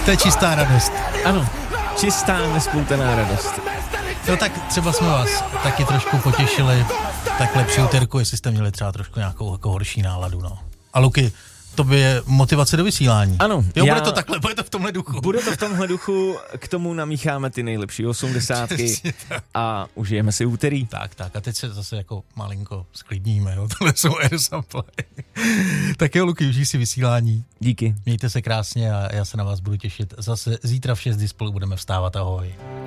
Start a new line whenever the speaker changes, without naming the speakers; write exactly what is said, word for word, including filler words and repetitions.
To je čistá radost.
Ano, čistá, nespoutaná radost.
No tak třeba jsme vás taky trošku potěšili takhle při úterku, jestli jste měli třeba trošku nějakou jako horší náladu, no. A Luky, to by je motivace do vysílání.
Ano.
Jo,
já...
bude to takhle, bude to v tomhle duchu.
Bude to v tomhle duchu, k tomu namícháme ty nejlepší osmdesátky a užijeme si úterý.
Tak, tak, a teď se zase jako malinko sklidníme, jo, tohle jsou Air Sample. Tak jo, Luky, užij si vysílání.
Díky.
Mějte se krásně a já se na vás budu těšit. Zase zítra v šest spolu budeme vstávat, ahoj.